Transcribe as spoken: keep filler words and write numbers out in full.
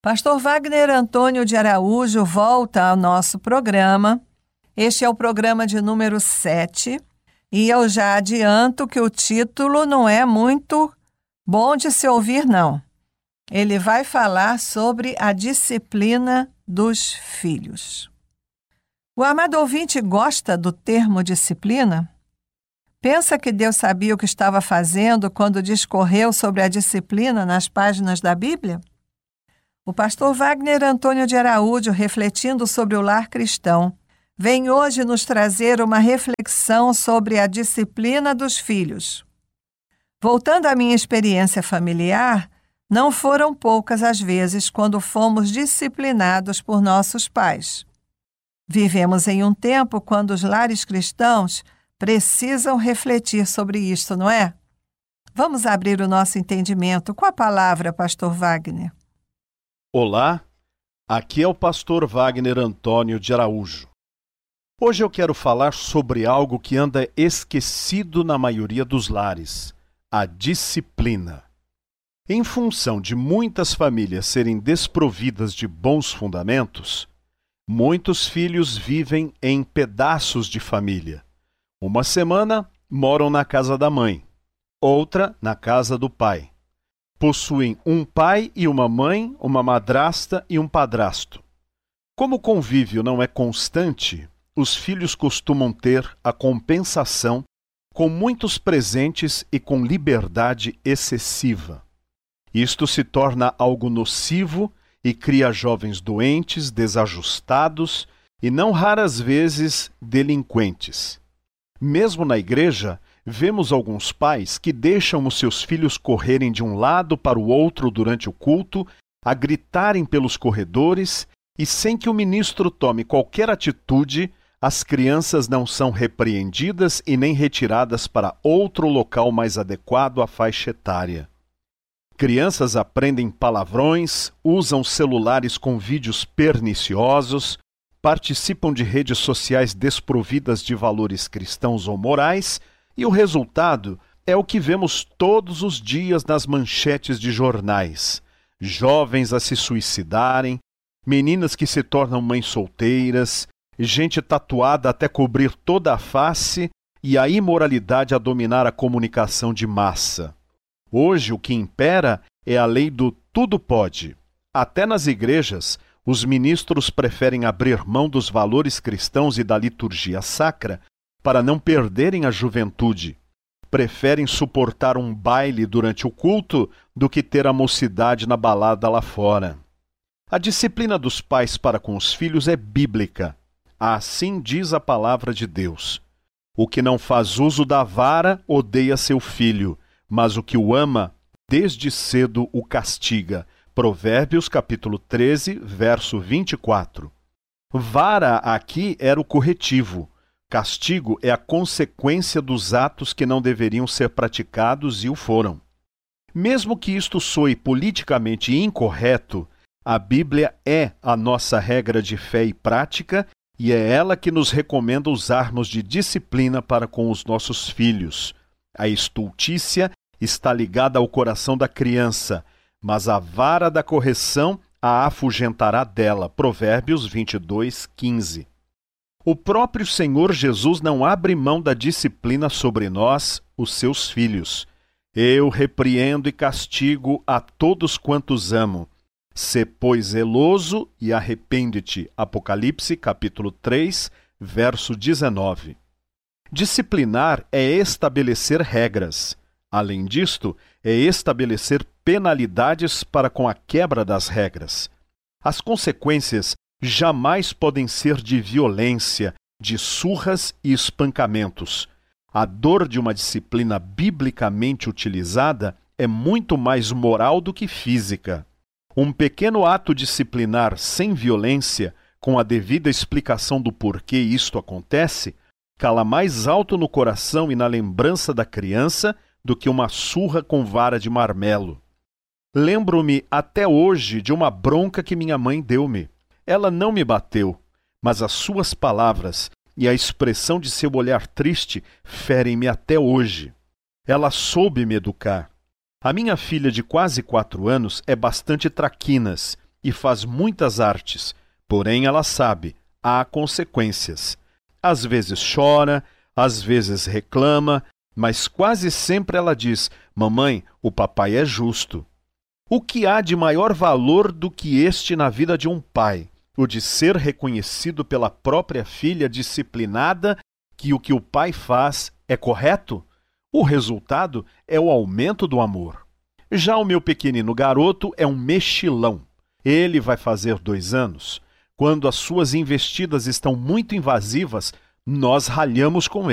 Pastor Wagner Antônio de Araújo volta ao nosso programa. Este é o programa de número sete e eu já adianto que o título não é muito bom de se ouvir, não. Ele vai falar sobre a disciplina dos filhos. O amado ouvinte gosta do termo disciplina? Pensa que Deus sabia o que estava fazendo quando discorreu sobre a disciplina nas páginas da Bíblia? O pastor Wagner Antônio de Araújo, refletindo sobre o lar cristão, vem hoje nos trazer uma reflexão sobre a disciplina dos filhos. Voltando à minha experiência familiar, não foram poucas as vezes quando fomos disciplinados por nossos pais. Vivemos em um tempo quando os lares cristãos precisam refletir sobre isto, não é? Vamos abrir o nosso entendimento com a palavra, pastor Wagner. Olá, aqui é o pastor Wagner Antônio de Araújo. Hoje eu quero falar sobre algo que anda esquecido na maioria dos lares, a disciplina. Em função de muitas famílias serem desprovidas de bons fundamentos, muitos filhos vivem em pedaços de família. Uma semana moram na casa da mãe, outra na casa do pai. Possuem um pai e uma mãe, uma madrasta e um padrasto. Como o convívio não é constante, os filhos costumam ter a compensação com muitos presentes e com liberdade excessiva. Isto se torna algo nocivo e cria jovens doentes, desajustados e não raras vezes delinquentes. Mesmo na igreja, vemos alguns pais que deixam os seus filhos correrem de um lado para o outro durante o culto, a gritarem pelos corredores e sem que o ministro tome qualquer atitude, as crianças não são repreendidas e nem retiradas para outro local mais adequado à faixa etária. Crianças aprendem palavrões, usam celulares com vídeos perniciosos, participam de redes sociais desprovidas de valores cristãos ou morais, e o resultado é o que vemos todos os dias nas manchetes de jornais. Jovens a se suicidarem, meninas que se tornam mães solteiras, gente tatuada até cobrir toda a face e a imoralidade a dominar a comunicação de massa. Hoje o que impera é a lei do tudo pode. Até nas igrejas, os ministros preferem abrir mão dos valores cristãos e da liturgia sacra para não perderem a juventude. Preferem suportar um baile durante o culto do que ter a mocidade na balada lá fora. A disciplina dos pais para com os filhos é bíblica. Assim diz a palavra de Deus. O que não faz uso da vara odeia seu filho, mas o que o ama, desde cedo o castiga. Provérbios capítulo treze, verso vinte e quatro. Vara aqui era o corretivo. Castigo é a consequência dos atos que não deveriam ser praticados e o foram. Mesmo que isto soe politicamente incorreto, a Bíblia é a nossa regra de fé e prática e é ela que nos recomenda usarmos de disciplina para com os nossos filhos. A estultícia está ligada ao coração da criança, mas a vara da correção a afugentará dela. Provérbios vinte e dois, quinze. O próprio Senhor Jesus não abre mão da disciplina sobre nós, os seus filhos. Eu repreendo e castigo a todos quantos amo. Sê, pois, zeloso e arrepende-te. Apocalipse capítulo três, verso dezenove. Disciplinar é estabelecer regras. Além disto, é estabelecer penalidades para com a quebra das regras. As consequências jamais podem ser de violência, de surras e espancamentos. A dor de uma disciplina biblicamente utilizada é muito mais moral do que física. Um pequeno ato disciplinar sem violência, com a devida explicação do porquê isto acontece, cala mais alto no coração e na lembrança da criança do que uma surra com vara de marmelo. Lembro-me até hoje de uma bronca que minha mãe deu-me. Ela não me bateu, mas as suas palavras e a expressão de seu olhar triste ferem-me até hoje. Ela soube me educar. A minha filha de quase quatro anos é bastante traquinas e faz muitas artes, porém ela sabe, há consequências. Às vezes chora, às vezes reclama, mas quase sempre ela diz: mamãe, o papai é justo. O que há de maior valor do que este na vida de um pai? O de ser reconhecido pela própria filha disciplinada que o que o pai faz é correto? O resultado é o aumento do amor. Já o meu pequenino garoto é um mexilão. Ele vai fazer dois anos. Quando as suas investidas estão muito invasivas, nós ralhamos com ele.